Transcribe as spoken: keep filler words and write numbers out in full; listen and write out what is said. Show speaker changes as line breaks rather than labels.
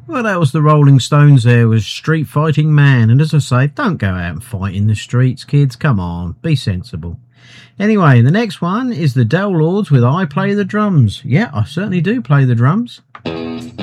Well, that was the Rolling Stones there with Street Fighting Man. And as I say, don't go out and fight in the streets, kids. Come on, be sensible. Anyway, the next one is the Del Lords with I Play the Drums. Yeah, I certainly do play the drums.